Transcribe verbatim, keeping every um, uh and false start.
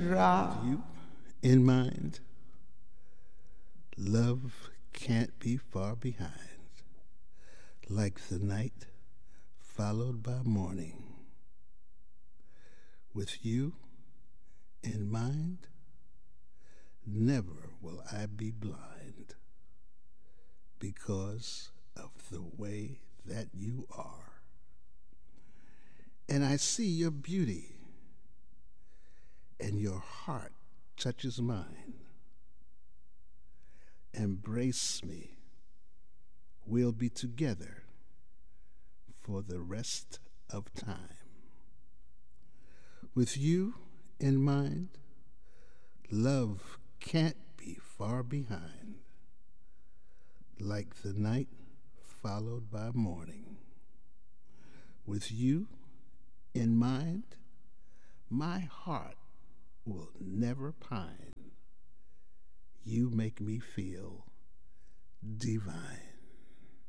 you in mind, love can't be far behind, like the night followed by morning. With you in mind, never will I be blind because of the way that you are. And I see your beauty, and your heart touches mine. Embrace me. We'll be together for the rest of time. With you in mind, love can't be far behind, like the night followed by morning. With you in mind, my heart will never pine. You make me feel divine.